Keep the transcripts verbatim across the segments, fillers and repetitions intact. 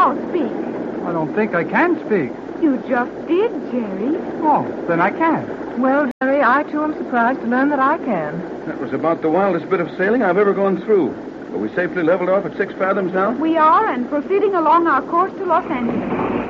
Now speak. I don't think I can speak. You just did, Jerry. Oh, then I can. Well, Jerry, I too am surprised to learn that I can. That was about the wildest bit of sailing I've ever gone through. Are we safely leveled off at six fathoms now? We are, and proceeding along our course to Los Angeles.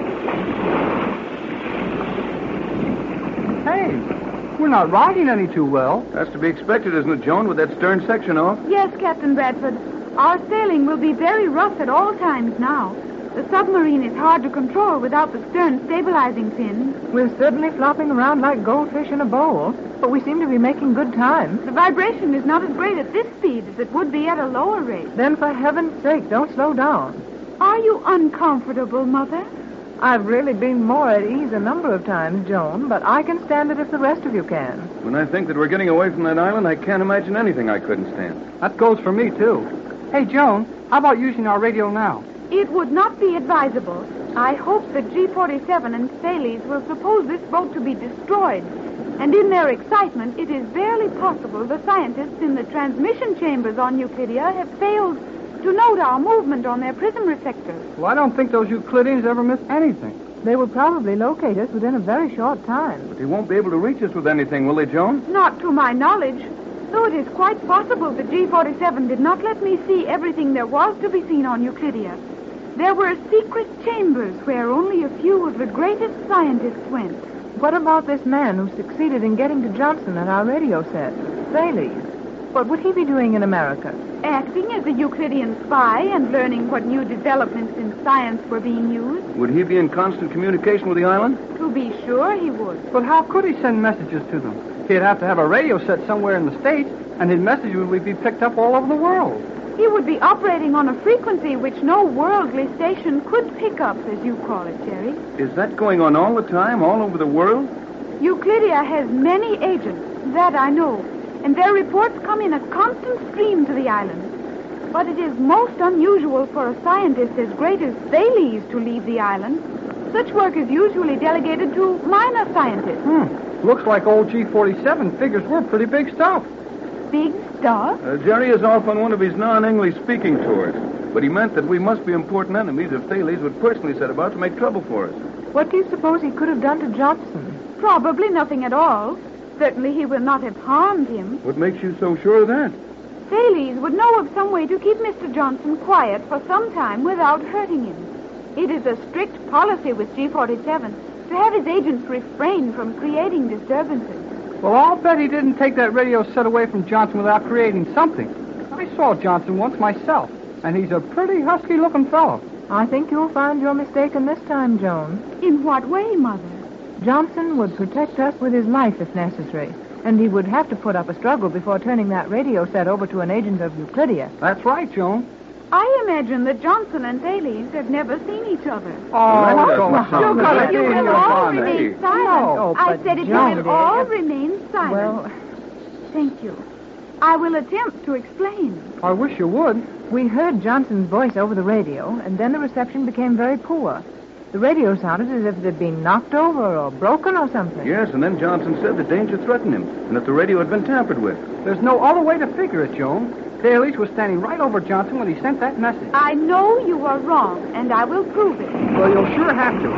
Hey, we're not riding any too well. That's to be expected, isn't it, Joan, with that stern section off? Yes, Captain Bradford. Our sailing will be very rough at all times now. The submarine is hard to control without the stern stabilizing fins. We're certainly flopping around like goldfish in a bowl, but we seem to be making good time. The vibration is not as great at this speed as it would be at a lower rate. Then, for heaven's sake, don't slow down. Are you uncomfortable, Mother? I've really been more at ease a number of times, Joan, but I can stand it if the rest of you can. When I think that we're getting away from that island, I can't imagine anything I couldn't stand. That goes for me, too. Hey, Joan, how about using our radio now? It would not be advisable. I hope that G forty-seven and Thales will suppose this boat to be destroyed. And in their excitement, it is barely possible the scientists in the transmission chambers on Euclidia have failed to note our movement on their prism reflectors. Well, I don't think those Euclideans ever miss anything. They will probably locate us within a very short time. But they won't be able to reach us with anything, will they, Joan? Not to my knowledge. Though it is quite possible that G forty-seven did not let me see everything there was to be seen on Euclidia. There were secret chambers where only a few of the greatest scientists went. What about this man who succeeded in getting to Johnson at our radio set? Thales. What would he be doing in America? Acting as a Euclidean spy and learning what new developments in science were being used. Would he be in constant communication with the island? To be sure he would. But how could he send messages to them? He'd have to have a radio set somewhere in the States, and his messages would be picked up all over the world. He would be operating on a frequency which no worldly station could pick up, as you call it, Jerry. Is that going on all the time, all over the world? Euclidia has many agents, that I know, and their reports come in a constant stream to the island. But it is most unusual for a scientist as great as Thales to leave the island. Such work is usually delegated to minor scientists. Hmm. Looks like old G forty-seven figures we're pretty big stuff. Big stuff? Uh, Jerry is off on one of his non-English speaking tours. But he meant that we must be important enemies if Thales would personally set about to make trouble for us. What do you suppose he could have done to Johnson? Probably nothing at all. Certainly he will not have harmed him. What makes you so sure of that? Thales would know of some way to keep Mister Johnson quiet for some time without hurting him. It is a strict policy with G forty-seven to have his agents refrain from creating disturbances. Well, I'll bet he didn't take that radio set away from Johnson without creating something. I saw Johnson once myself, and he's a pretty husky-looking fellow. I think you'll find you're mistaken this time, Joan. In what way, Mother? Johnson would protect us with his life if necessary, and he would have to put up a struggle before turning that radio set over to an agent of Euclidia. That's right, Joan. I imagine that Johnson and Thales have never seen each other. Oh, Well, go that's on. not But you will all Hey. remain silent. No, I but said it Joan, will dear. all remain silent. Well, Thank you. I will attempt to explain. I wish you would. we heard Johnson's voice over the radio, and then the reception became very poor. The radio sounded as if it had been knocked over or broken or something. Yes, and then Johnson said that danger threatened him, and that the radio had been tampered with. There's no other way to figure it, Joan. Thales was standing right over Johnson when he sent that message. I know you are wrong, and I will prove it. Well, you'll sure have to.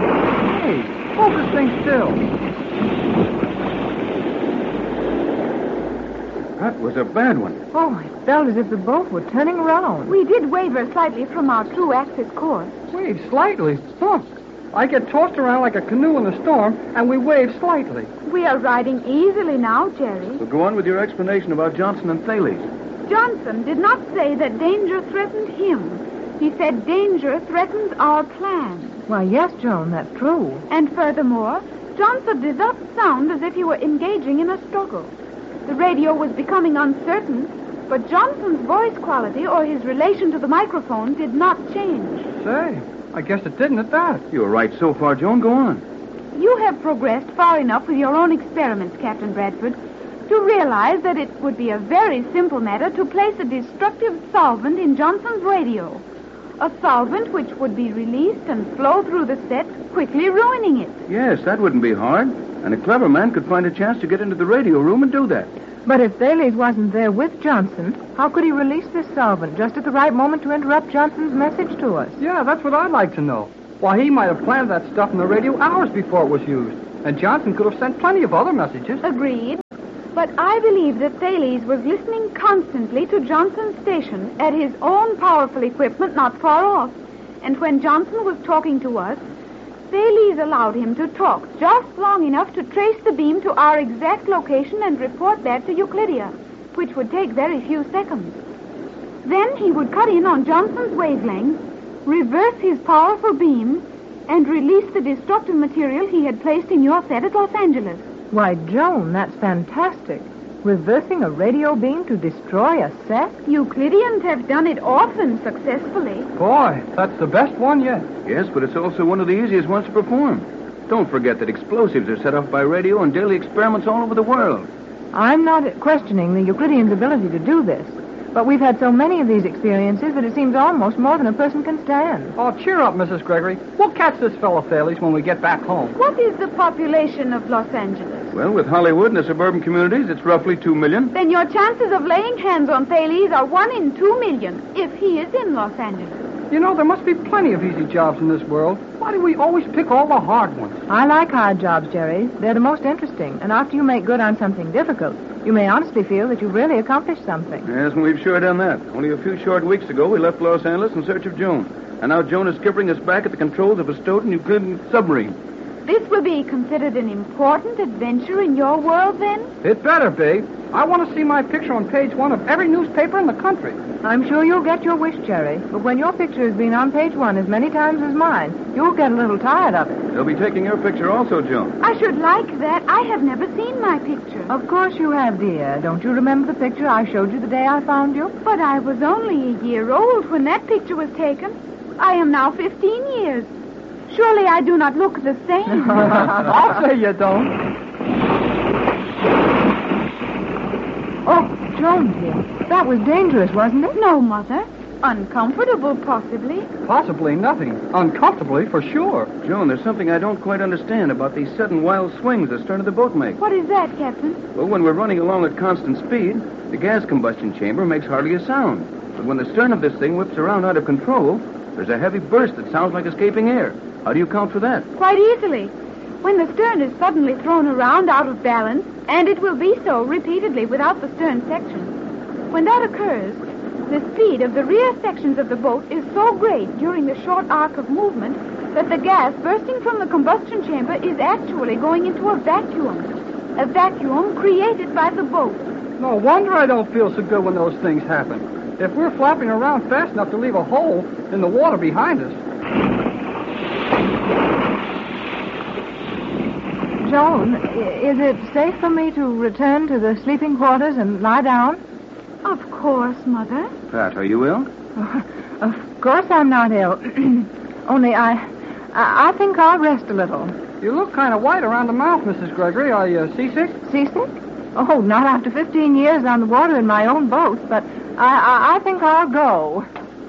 Hey, hold this thing still. That was a bad one. Oh, it felt as if the boat were turning around. We did waver slightly from our true axis course. Wave slightly. Look, I get tossed around like a canoe in a storm, and we wave slightly. We are riding easily now, Jerry. So go on with your explanation about Johnson and Thales. Johnson did not say that danger threatened him. He said danger threatens our plan. Why, yes, Joan, that's true. And furthermore, Johnson did not sound as if he were engaging in a struggle. The radio was becoming uncertain, but Johnson's voice quality or his relation to the microphone did not change. Say, I guess it didn't at that. You were right so far, Joan. Go on. You have progressed far enough with your own experiments, Captain Bradford, to realize that it would be a very simple matter to place a destructive solvent in Johnson's radio. A solvent which would be released and flow through the set, quickly ruining it. Yes, that wouldn't be hard. And a clever man could find a chance to get into the radio room and do that. But if Thales wasn't there with Johnson, how could he release this solvent just at the right moment to interrupt Johnson's message to us? Yeah, that's what I'd like to know. Why, he might have planted that stuff in the radio hours before it was used. And Johnson could have sent plenty of other messages. Agreed. But I believe that Thales was listening constantly to Johnson's station at his own powerful equipment not far off. And when Johnson was talking to us, Thales allowed him to talk just long enough to trace the beam to our exact location and report that to Euclidia, which would take very few seconds. Then he would cut in on Johnson's wavelength, reverse his powerful beam, and release the destructive material he had placed in your set at Los Angeles. Why, Joan, that's fantastic. Reversing a radio beam to destroy a set? Euclideans have done it often successfully. Boy, that's the best one yet. Yes, but it's also one of the easiest ones to perform. Don't forget that explosives are set off by radio in daily experiments all over the world. I'm not questioning the Euclideans' ability to do this, but we've had so many of these experiences that it seems almost more than a person can stand. Oh, cheer up, Missus Gregory. We'll catch this fellow Thales when we get back home. What is the population of Los Angeles? Well, with Hollywood and the suburban communities, it's roughly two million. Then your chances of laying hands on Thales are one in two million, if he is in Los Angeles. You know, there must be plenty of easy jobs in this world. Why do we always pick all the hard ones? I like hard jobs, Jerry. They're the most interesting. And after you make good on something difficult, you may honestly feel that you've really accomplished something. Yes, and we've sure done that. Only a few short weeks ago, we left Los Angeles in search of Joan. And now Joan is skippering us back at the controls of a Stoughton Euclidean submarine. This will be considered an important adventure in your world, then? It better be. I want to see my picture on page one of every newspaper in the country. I'm sure you'll get your wish, Jerry. But when your picture has been on page one as many times as mine, you'll get a little tired of it. They'll be taking your picture also, Joan. I should like that. I have never seen my picture. Of course you have, dear. Don't you remember the picture I showed you the day I found you? But I was only a year old when that picture was taken. I am now fifteen years. Surely I do not look the same. I'll say you don't. Oh, Joan, dear. That was dangerous, wasn't it? No, Mother. Uncomfortable, possibly. Possibly nothing. Uncomfortably, for sure. Joan, there's something I don't quite understand about these sudden wild swings the stern of the boat makes. What is that, Captain? Well, when we're running along at constant speed, the gas combustion chamber makes hardly a sound. But when the stern of this thing whips around out of control, there's a heavy burst that sounds like escaping air. How do you account for that? Quite easily. When the stern is suddenly thrown around out of balance, and it will be so repeatedly without the stern section, when that occurs, the speed of the rear sections of the boat is so great during the short arc of movement that the gas bursting from the combustion chamber is actually going into a vacuum. A vacuum created by the boat. No wonder I don't feel so good when those things happen. If we're flapping around fast enough to leave a hole in the water behind us. Joan, is it safe for me to return to the sleeping quarters and lie down? Of course, Mother. Pat, are you ill? Of course I'm not ill. Only I, I, I think I'll rest a little. You look kind of white around the mouth, Missus Gregory. Are you seasick? Seasick? Oh, not after fifteen years on the water in my own boat, but I, I, I think I'll go.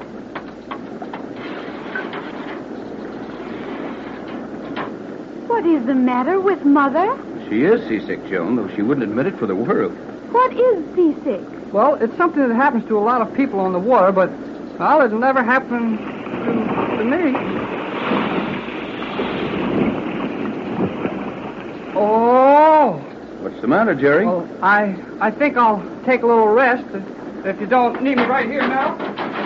What is the matter with Mother? She is seasick, Joan, though she wouldn't admit it for the world. What is seasick? Well, it's something that happens to a lot of people on the water, but, well, it'll never happen to, to me. Oh! What's the matter, Jerry? Well, I, I think I'll take a little rest, if you don't need me right here now.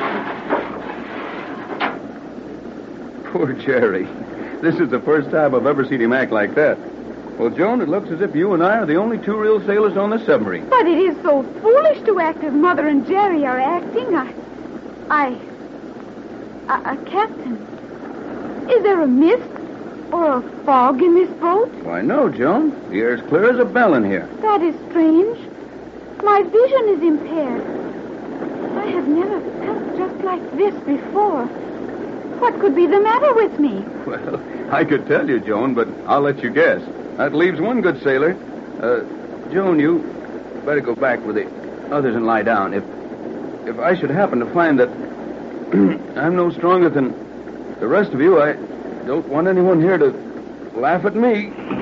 Poor Jerry. This is the first time I've ever seen him act like that. Well, Joan, it looks as if you and I are the only two real sailors on this submarine. But it is so foolish to act as Mother and Jerry are acting. I... I... Uh, Captain, is there a mist or a fog in this boat? Why, no, Joan. The air's clear as a bell in here. That is strange. My vision is impaired. I have never felt just like this before. What could be the matter with me? Well, I could tell you, Joan, but I'll let you guess. That leaves one good sailor. Uh, Joan, you better go back with the others and lie down. If if I should happen to find that I'm no stronger than the rest of you, I don't want anyone here to laugh at me.